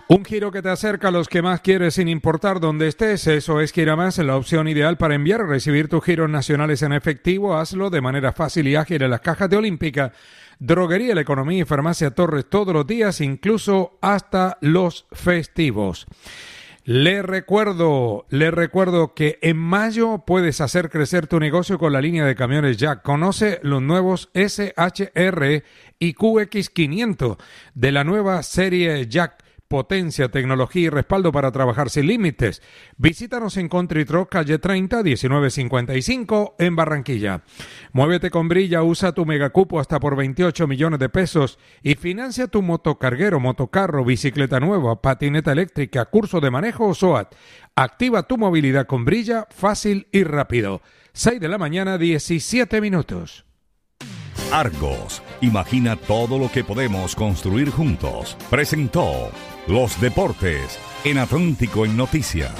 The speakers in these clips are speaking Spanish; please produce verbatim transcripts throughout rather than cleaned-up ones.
Un giro que te acerca a los que más quieres sin importar dónde estés. Eso es Gira Más, la opción ideal para enviar o recibir tus giros nacionales en efectivo. Hazlo de manera fácil y ágil en las cajas de Olímpica, Droguería La Economía y Farmacia Torres todos los días, incluso hasta los festivos. Le recuerdo, le recuerdo que en mayo puedes hacer crecer tu negocio con la línea de camiones Jack. Conoce los nuevos S H R y Q X quinientos de la nueva serie Jack. Potencia, tecnología y respaldo para trabajar sin límites. Visítanos en Country Truck, calle treinta, diecinueve cincuenta y cinco, en Barranquilla. Muévete con Brilla, usa tu megacupo hasta por veintiocho millones de pesos y financia tu motocarguero, motocarro, bicicleta nueva, patineta eléctrica, curso de manejo o SOAT. Activa tu movilidad con Brilla, fácil y rápido. seis de la mañana, diecisiete minutos. Argos, imagina todo lo que podemos construir juntos. Presentó Los Deportes en Atlántico en Noticias.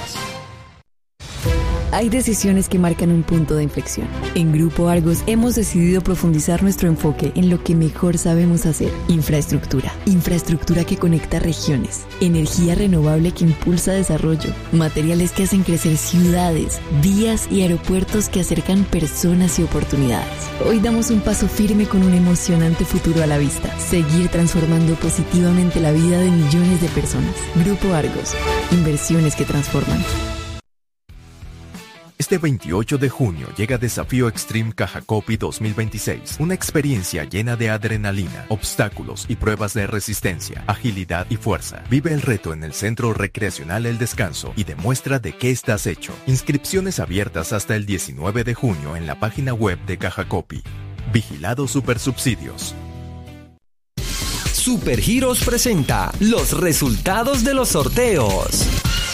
Hay decisiones que marcan un punto de inflexión. En Grupo Argos hemos decidido profundizar nuestro enfoque en lo que mejor sabemos hacer. Infraestructura. Infraestructura que conecta regiones. Energía renovable que impulsa desarrollo. Materiales que hacen crecer ciudades, vías y aeropuertos que acercan personas y oportunidades. Hoy damos un paso firme con un emocionante futuro a la vista. Seguir transformando positivamente la vida de millones de personas. Grupo Argos. Inversiones que transforman. Este veintiocho de junio llega Desafío Extreme Cajacopi dos mil veintiséis, una experiencia llena de adrenalina, obstáculos y pruebas de resistencia, agilidad y fuerza. Vive el reto en el Centro Recreacional El Descanso y demuestra de qué estás hecho. Inscripciones abiertas hasta el diecinueve de junio en la página web de Cajacopi. Vigilado Supersubsidios. Supergiros presenta los resultados de los sorteos.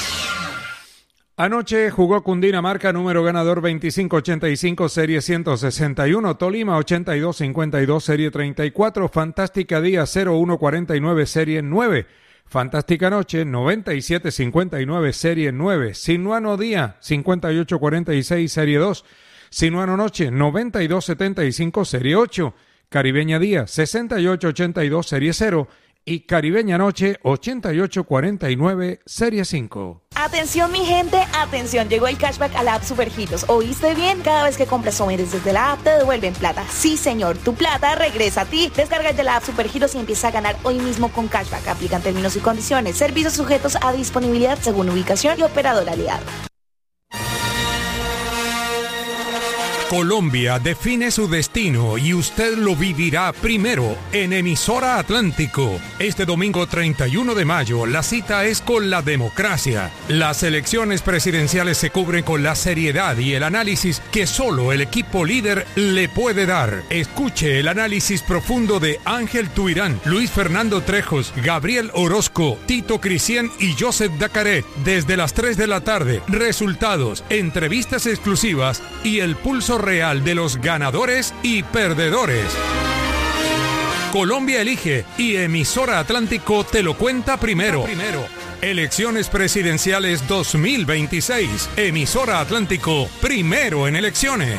Anoche jugó Cundinamarca, número ganador veinticinco ochenta y cinco, serie ciento sesenta y uno, Tolima ochenta y dos cincuenta y dos, serie treinta y cuatro, Fantástica Día cero uno cuarenta y nueve, serie nueve, Fantástica Noche noventa y siete cincuenta y nueve, serie nueve, Sinuano Día cincuenta y ocho cuarenta y seis, serie dos, Sinuano Noche noventa y dos setenta y cinco, serie ocho, Caribeña Día sesenta y ocho ochenta y dos, serie cero, y Caribeña Noche ochenta y ocho cuarenta y nueve, serie cinco. Atención mi gente, atención, llegó el cashback a la app Supergiros. ¿Oíste bien? Cada vez que compras sometes desde la app te devuelven plata. Sí señor, tu plata regresa a ti. Descarga de la app Supergiros y empieza a ganar hoy mismo con cashback. Aplican términos y condiciones. Servicios sujetos a disponibilidad según ubicación y operador aliado. Colombia define su destino y usted lo vivirá primero en Emisora Atlántico. Este domingo treinta y uno de mayo, la cita es con la democracia. Las elecciones presidenciales se cubren con la seriedad y el análisis que solo el equipo líder le puede dar. Escuche el análisis profundo de Ángel Tuirán, Luis Fernando Trejos, Gabriel Orozco, Tito Cristian y Joseph Dacaret. Desde las tres de la tarde, resultados, entrevistas exclusivas y el pulso real de los ganadores y perdedores. Colombia elige y Emisora Atlántico te lo cuenta primero. primero. Elecciones presidenciales dos mil veintiséis. Emisora Atlántico, primero en elecciones.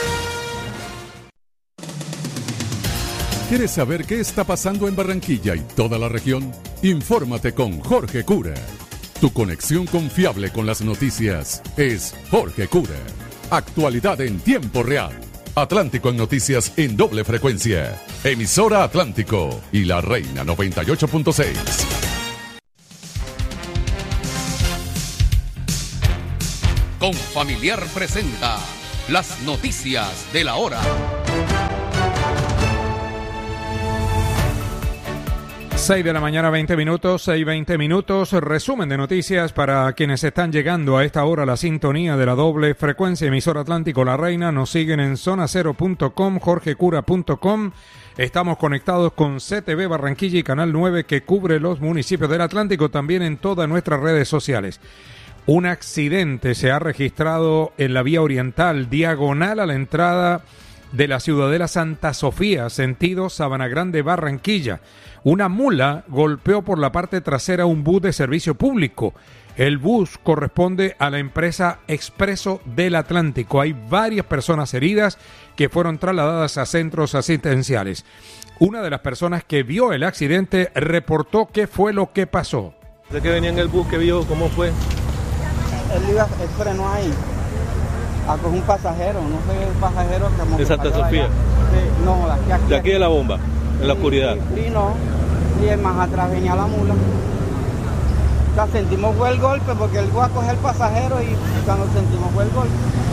¿Quieres saber qué está pasando en Barranquilla y toda la región? Infórmate con Jorge Cura. Tu conexión confiable con las noticias es Jorge Cura. Actualidad en tiempo real. Atlántico en noticias en doble frecuencia. Emisora Atlántico y La Reina noventa y ocho punto seis. Confamiliar presenta las noticias de la hora. seis de la mañana, veinte minutos, seis veinte minutos, resumen de noticias para quienes están llegando a esta hora a la sintonía de la doble frecuencia, Emisora Atlántico La Reina. Nos siguen en zona cero punto com, jorge cura punto com. Estamos conectados con C T V Barranquilla y Canal nueve que cubre los municipios del Atlántico, también en todas nuestras redes sociales. Un accidente se ha registrado en la vía oriental, diagonal a la entrada de la Ciudadela Santa Sofía, sentido Sabana Grande, Barranquilla. Una mula golpeó por la parte trasera un bus de servicio público. El bus corresponde a la empresa Expreso del Atlántico. Hay varias personas heridas que fueron trasladadas a centros asistenciales. Una de las personas que vio el accidente reportó qué fue lo que pasó. ¿De qué venía en el bus? ¿Qué vio? ¿Cómo fue? Él iba, él frenó ahí a coger un pasajero, no sé el pasajero que ¿De Santa Sofía? Sí, no, de aquí, aquí. ¿De aquí de la bomba? En sí, la oscuridad. Sí, sí, no. Y el más atrás venía la mula. O sea, sentimos fue el golpe porque él fue a coger el pasajero y cuando sentimos fue el golpe.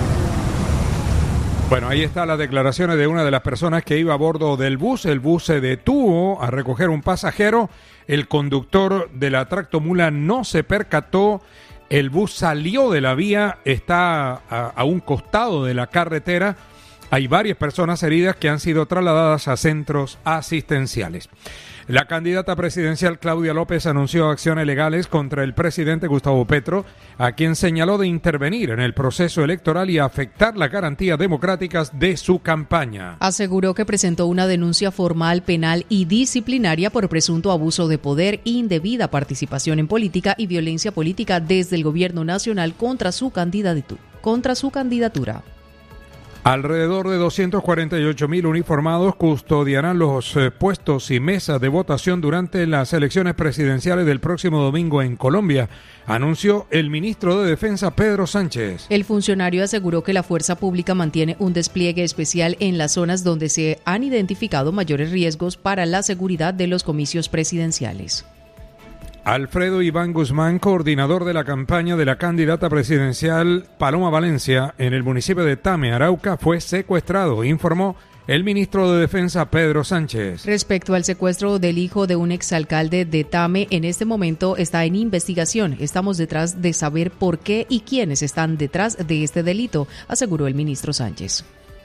Bueno, ahí están las declaraciones de una de las personas que iba a bordo del bus. El bus se detuvo a recoger un pasajero. El conductor de la tractomula no se percató. El bus salió de la vía, está a, a un costado de la carretera. Hay varias personas heridas que han sido trasladadas a centros asistenciales. La candidata presidencial Claudia López anunció acciones legales contra el presidente Gustavo Petro, a quien señaló de intervenir en el proceso electoral y afectar las garantías democráticas de su campaña. Aseguró que presentó una denuncia formal, penal y disciplinaria por presunto abuso de poder, indebida participación en política y violencia política desde el gobierno nacional contra su candidatura. Contra su candidatura. Alrededor de doscientos cuarenta y ocho mil uniformados custodiarán los eh, puestos y mesas de votación durante las elecciones presidenciales del próximo domingo en Colombia, anunció el ministro de Defensa Pedro Sánchez. El funcionario aseguró que la fuerza pública mantiene un despliegue especial en las zonas donde se han identificado mayores riesgos para la seguridad de los comicios presidenciales. Alfredo Iván Guzmán, coordinador de la campaña de la candidata presidencial Paloma Valencia en el municipio de Tame, Arauca, fue secuestrado, informó el ministro de Defensa Pedro Sánchez. Respecto al secuestro del hijo de un exalcalde de Tame, en este momento está en investigación. Estamos detrás de saber por qué y quiénes están detrás de este delito, aseguró el ministro Sánchez.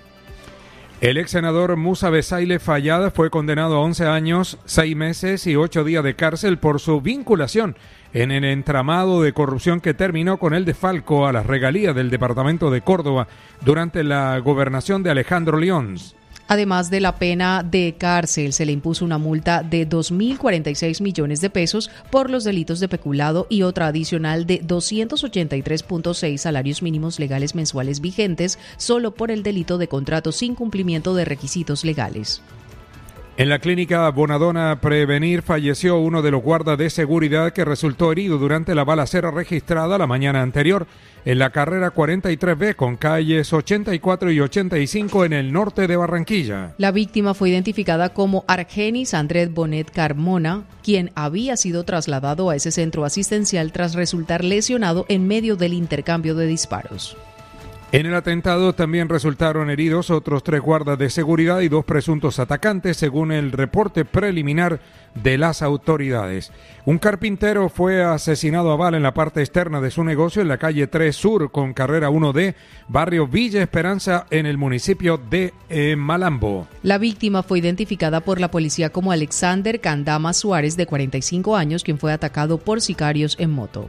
El ex senador Musa Besaile Fallada fue condenado a once años, seis meses y ocho días de cárcel por su vinculación en el entramado de corrupción que terminó con el desfalco a las regalías del departamento de Córdoba durante la gobernación de Alejandro León. Además de la pena de cárcel, se le impuso una multa de dos mil cuarenta y seis millones de pesos por los delitos de peculado y otra adicional de doscientos ochenta y tres punto seis salarios mínimos legales mensuales vigentes solo por el delito de contrato sin cumplimiento de requisitos legales. En la clínica Bonadona Prevenir falleció uno de los guardas de seguridad que resultó herido durante la balacera registrada la mañana anterior en la carrera cuarenta y tres B con calles ochenta y cuatro y ochenta y cinco en el norte de Barranquilla. La víctima fue identificada como Argenis Andrés Bonet Carmona, quien había sido trasladado a ese centro asistencial tras resultar lesionado en medio del intercambio de disparos. En el atentado también resultaron heridos otros tres guardas de seguridad y dos presuntos atacantes, según el reporte preliminar de las autoridades. Un carpintero fue asesinado a bala en la parte externa de su negocio en la calle tres Sur con carrera uno D, barrio Villa Esperanza, en el municipio de eh, Malambo. La víctima fue identificada por la policía como Alexander Candama Suárez, de cuarenta y cinco años, quien fue atacado por sicarios en moto.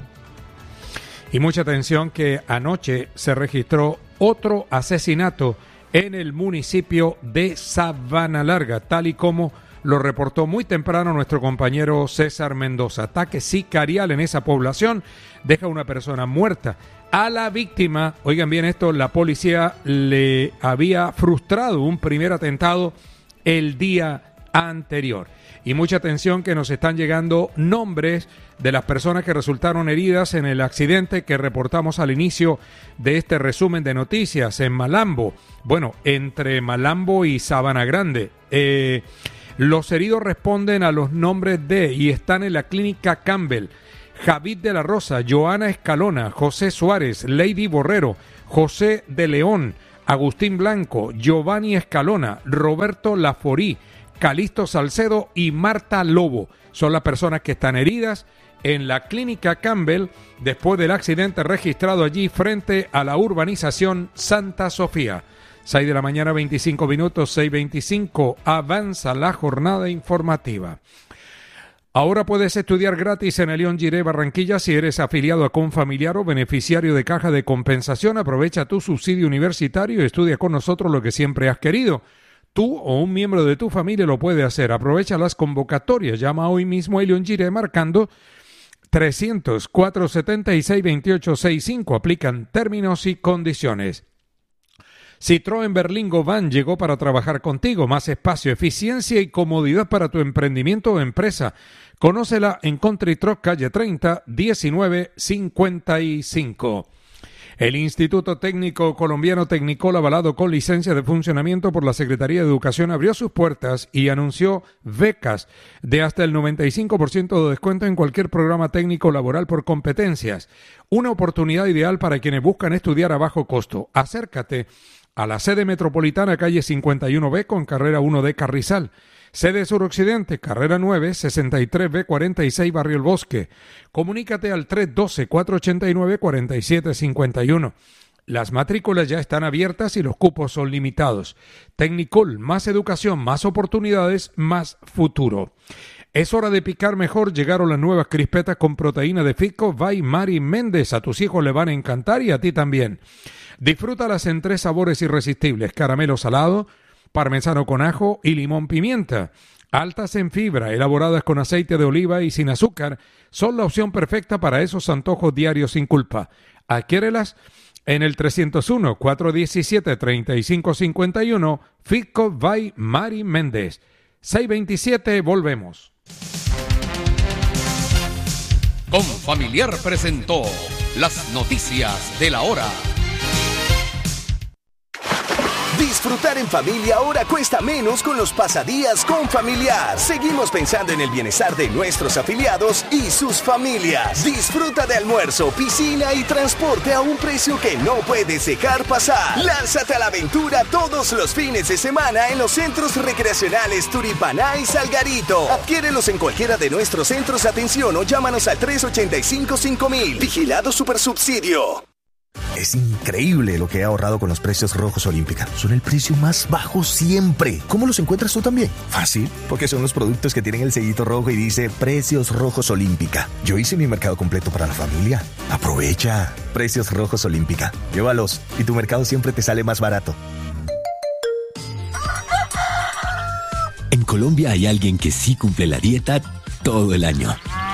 Y mucha atención que anoche se registró otro asesinato en el municipio de Sabana Larga, tal y como lo reportó muy temprano nuestro compañero César Mendoza. Ataque sicarial en esa población, deja una persona muerta. A la víctima, oigan bien esto, la policía le había frustrado un primer atentado el día anterior. Y mucha atención que nos están llegando nombres de las personas que resultaron heridas en el accidente que reportamos al inicio de este resumen de noticias en Malambo. Bueno, entre Malambo y Sabana Grande. Eh, los heridos responden a los nombres de, y están en la clínica Campbell, Javid de la Rosa, Joana Escalona, José Suárez, Lady Borrero, José de León, Agustín Blanco, Giovanni Escalona, Roberto Laforí, Calixto Salcedo y Marta Lobo. Son las personas que están heridas en la clínica Campbell después del accidente registrado allí frente a la urbanización Santa Sofía. seis de la mañana, veinticinco minutos, seis veinticinco. Avanza la jornada informativa. Ahora puedes estudiar gratis en el León Giré Barranquilla si eres afiliado a Confamiliar o beneficiario de Caja de Compensación. Aprovecha tu subsidio universitario y estudia con nosotros lo que siempre has querido. Tú o un miembro de tu familia lo puede hacer. Aprovecha las convocatorias. Llama hoy mismo a León Giré marcando trescientos, cuatrocientos setenta y seis, veintiocho sesenta y cinco. Aplican términos y condiciones. Citroën Berlingo Van llegó para trabajar contigo. Más espacio, eficiencia y comodidad para tu emprendimiento o empresa. Conócela en Country Truck, calle treinta, diecinueve cincuenta y cinco. El Instituto Técnico Colombiano Tecnicol, avalado con licencia de funcionamiento por la Secretaría de Educación, abrió sus puertas y anunció becas de hasta el noventa y cinco por ciento de descuento en cualquier programa técnico laboral por competencias. Una oportunidad ideal para quienes buscan estudiar a bajo costo. Acércate a la sede metropolitana, calle cincuenta y uno B con carrera uno D Carrizal. Sede suroccidente, carrera nueve, sesenta y tres B cuarenta y seis, Barrio El Bosque. Comunícate al tres uno dos, cuatro ocho nueve, cuatro siete cinco uno. Las matrículas ya están abiertas y los cupos son limitados. Tecnicol, más educación, más oportunidades, más futuro. Es hora de picar mejor. Llegaron las nuevas crispetas con proteína de Fitco by Mari Méndez. A tus hijos les van a encantar y a ti también. Disfrútalas en tres sabores irresistibles: caramelo salado, parmesano con ajo y limón pimienta. Altas en fibra, elaboradas con aceite de oliva y sin azúcar, son la opción perfecta para esos antojos diarios sin culpa. Adquiérelas en el trescientos uno, cuatrocientos diecisiete, treinta y cinco cincuenta y uno, Fitco by Mari Méndez. seiscientos veintisiete, volvemos. Confamiliar presentó las noticias de la hora. Disfrutar en familia ahora cuesta menos con los pasadías Confamiliar. Seguimos pensando en el bienestar de nuestros afiliados y sus familias. Disfruta de almuerzo, piscina y transporte a un precio que no puedes dejar pasar. Lánzate a la aventura todos los fines de semana en los centros recreacionales Turipaná y Salgarito. Adquiérelos en cualquiera de nuestros centros de atención o llámanos al tres ocho cinco, cinco mil. Vigilado Supersubsidio. Es increíble lo que he ahorrado con los precios Rojos Olímpica. Son el precio más bajo siempre. ¿Cómo los encuentras tú también? Fácil, porque son los productos que tienen el sellito rojo y dice Precios Rojos Olímpica. Yo hice mi mercado completo para la familia. Aprovecha. Precios Rojos Olímpica. Llévalos y tu mercado siempre te sale más barato. En Colombia hay alguien que sí cumple la dieta todo el año.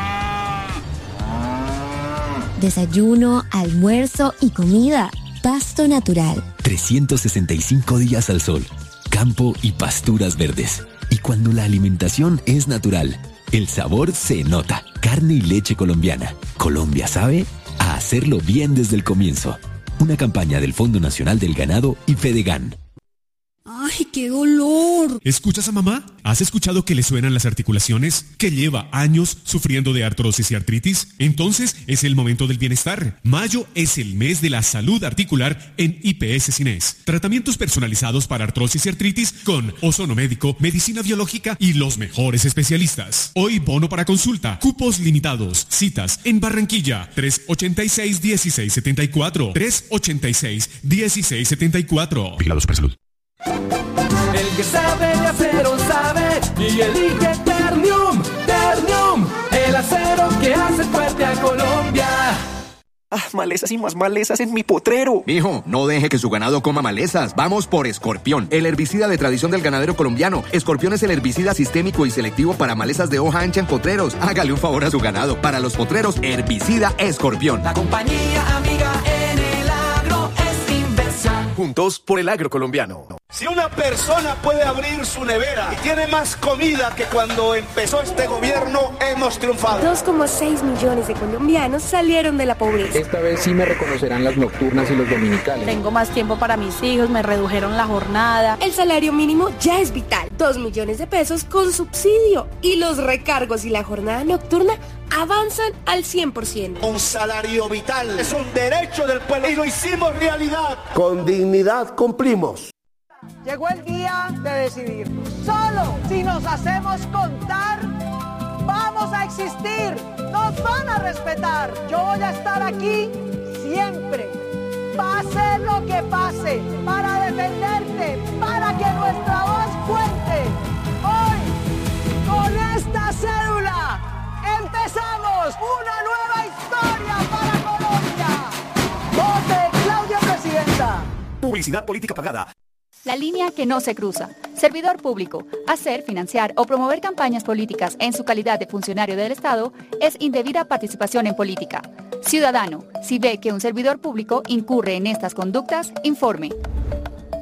Desayuno, almuerzo y comida. Pasto Natural. trescientos sesenta y cinco días al sol, campo y pasturas verdes. Y cuando la alimentación es natural, el sabor se nota. Carne y leche colombiana. Colombia sabe a hacerlo bien desde el comienzo. Una campaña del Fondo Nacional del Ganado y Fedegan. ¡Ay, qué dolor! ¿Escuchas a mamá? ¿Has escuchado que le suenan las articulaciones? ¿Que lleva años sufriendo de artrosis y artritis? Entonces es el momento del bienestar. Mayo es el mes de la salud articular en I P S Cines. Tratamientos personalizados para artrosis y artritis con ozono médico, medicina biológica y los mejores especialistas. Hoy bono para consulta, cupos limitados, citas en Barranquilla, tres ocho seis, uno seis siete cuatro, tres ocho seis, uno seis siete cuatro. Vigilado Supersalud. El que sabe de acero sabe y elige Ternium, Ternium, el acero que hace fuerte a Colombia. Ah, malezas y más malezas en mi potrero. Mijo, no deje que su ganado coma malezas. Vamos por Escorpión, el herbicida de tradición del ganadero colombiano. Escorpión es el herbicida sistémico y selectivo para malezas de hoja ancha en potreros. Hágale un favor a su ganado. Para los potreros, herbicida Escorpión. La compañía amiga en el agro es Inversa. Juntos por el agro colombiano. Si una persona puede abrir su nevera y tiene más comida que cuando empezó este gobierno, hemos triunfado. dos coma seis millones de colombianos salieron de la pobreza. Esta vez sí me reconocerán las nocturnas y los dominicales. Tengo más tiempo para mis hijos, me redujeron la jornada. El salario mínimo ya es vital. dos millones de pesos con subsidio. Y los recargos y la jornada nocturna avanzan al cien por ciento. Un salario vital es un derecho del pueblo y lo hicimos realidad. Con dignidad cumplimos. Llegó el día de decidir. Solo si nos hacemos contar, vamos a existir. Nos van a respetar. Yo voy a estar aquí siempre. Pase lo que pase, para defenderte, para que nuestra voz cuente. Hoy, con esta cédula, empezamos una nueva historia para Colombia. Vote Claudia Presidenta. Publicidad política pagada. La línea que no se cruza. Servidor público. Hacer, financiar o promover campañas políticas en su calidad de funcionario del Estado es indebida participación en política. Ciudadano, si ve que un servidor público incurre en estas conductas, informe.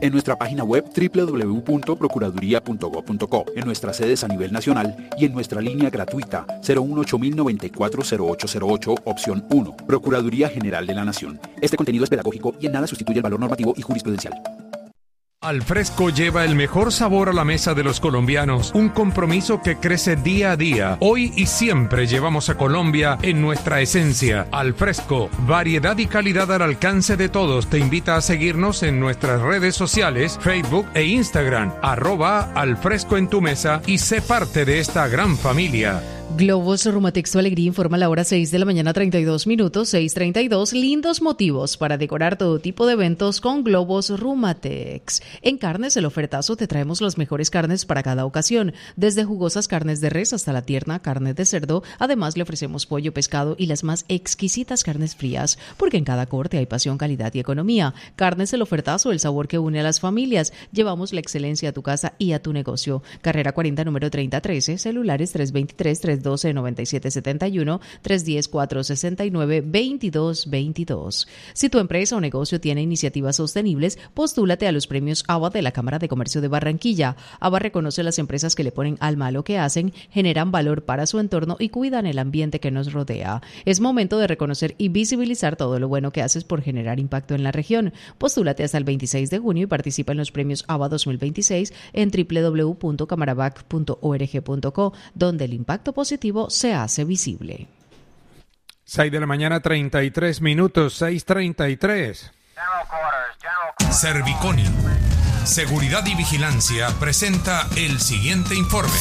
en nuestra página web doble u doble u doble u punto procuraduría punto gob punto co, en nuestras sedes a nivel nacional y en nuestra línea gratuita cero uno ocho mil noventa y cuatro cero ocho cero ocho, opción uno. Procuraduría General de la Nación. Este contenido es pedagógico y en nada sustituye el valor normativo y jurisprudencial. Al Fresco lleva el mejor sabor a la mesa de los colombianos, un compromiso que crece día a día. Hoy y siempre llevamos a Colombia en nuestra esencia. Al Fresco, variedad y calidad al alcance de todos. Te invita a seguirnos en nuestras redes sociales, Facebook e Instagram, arroba Al Fresco en tu mesa y sé parte de esta gran familia. Globos Rumatex Tu Alegría informa a la hora seis de la mañana, treinta y dos minutos, seis treinta y dos. Lindos motivos para decorar todo tipo de eventos con Globos Rumatex. En Carnes, el ofertazo, te traemos las mejores carnes para cada ocasión. Desde jugosas carnes de res hasta la tierna carne de cerdo. Además, le ofrecemos pollo, pescado y las más exquisitas carnes frías. Porque en cada corte hay pasión, calidad y economía. Carnes, el ofertazo, el sabor que une a las familias. Llevamos la excelencia a tu casa y a tu negocio. Carrera cuarenta, número treinta trece. Celulares tres dos tres, tres uno dos, nueve siete siete uno, tres uno cero, cuatro seis nueve, dos dos dos dos. Si tu empresa o negocio tiene iniciativas sostenibles, postúlate a los premios A B A de la Cámara de Comercio de Barranquilla. A B A reconoce las empresas que le ponen alma a lo que hacen, generan valor para su entorno y cuidan el ambiente que nos rodea. Es momento de reconocer y visibilizar todo lo bueno que haces por generar impacto en la región. Postúlate hasta el veintiséis de junio y participa en los premios A B A dos mil veintiséis en doble u doble u doble u punto camarabac punto org punto co, donde el impacto positivo se hace visible. seis de la mañana, treinta y tres minutos, seis treinta y tres. Serviconi, Seguridad y Vigilancia, presenta el siguiente informe.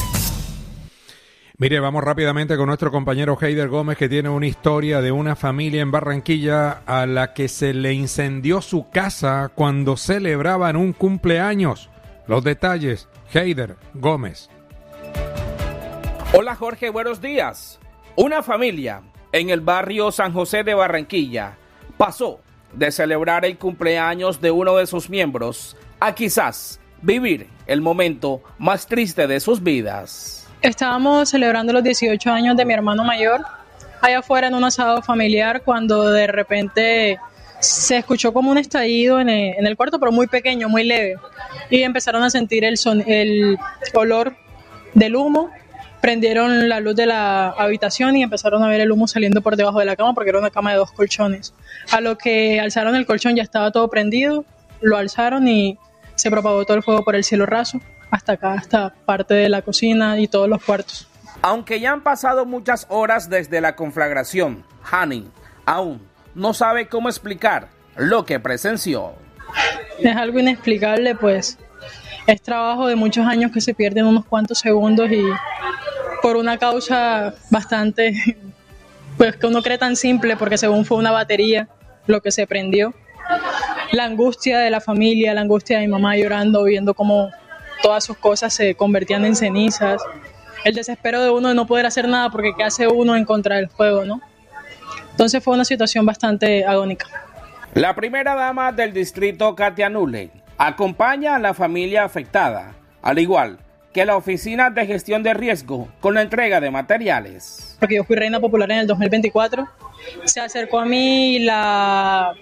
Mire, vamos rápidamente con nuestro compañero Heider Gómez, que tiene una historia de una familia en Barranquilla a la que se le incendió su casa cuando celebraban un cumpleaños. Los detalles, Heider Gómez. Hola Jorge, buenos días. Una familia en el barrio San José de Barranquilla pasó de celebrar el cumpleaños de uno de sus miembros a quizás vivir el momento más triste de sus vidas. Estábamos celebrando los dieciocho años de mi hermano mayor allá afuera en un asado familiar cuando de repente se escuchó como un estallido en el, en el cuarto, pero muy pequeño, muy leve, y empezaron a sentir el, son, el olor del humo. Prendieron la luz de la habitación y empezaron a ver el humo saliendo por debajo de la cama porque era una cama de dos colchones. A lo que alzaron el colchón ya estaba todo prendido, lo alzaron y se propagó todo el fuego por el cielo raso, hasta acá, hasta parte de la cocina y todos los cuartos. Aunque ya han pasado muchas horas desde la conflagración, Hani aún no sabe cómo explicar lo que presenció. Es algo inexplicable, pues es trabajo de muchos años que se pierden unos cuantos segundos y por una causa bastante, pues que uno cree tan simple, porque según fue una batería lo que se prendió. La angustia de la familia, la angustia de mi mamá llorando, viendo cómo todas sus cosas se convertían en cenizas. El desespero de uno de no poder hacer nada porque ¿qué hace uno en contra del fuego, no? Entonces fue una situación bastante agónica. La primera dama del distrito, Katia Nule, acompaña a la familia afectada, al igual que la Oficina de Gestión de Riesgo con la entrega de materiales. Porque yo fui reina popular en el dos mil veinticuatro, se acercó a mí la,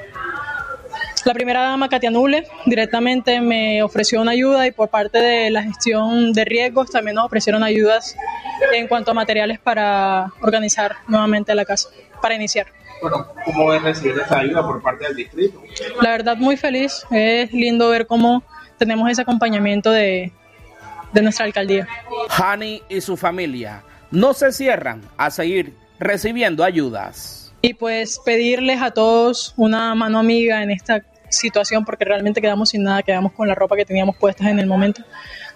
la primera dama, Katia Nule, directamente me ofreció una ayuda y por parte de la gestión de riesgos también nos ofrecieron ayudas en cuanto a materiales para organizar nuevamente la casa, para iniciar. Bueno, ¿cómo es recibir esta ayuda por parte del distrito? La verdad, muy feliz. Es lindo ver cómo tenemos ese acompañamiento de, de nuestra alcaldía. Hani y su familia no se cierran a seguir recibiendo ayudas. Y pues pedirles a todos una mano amiga en esta situación, porque realmente quedamos sin nada, quedamos con la ropa que teníamos puestas en el momento.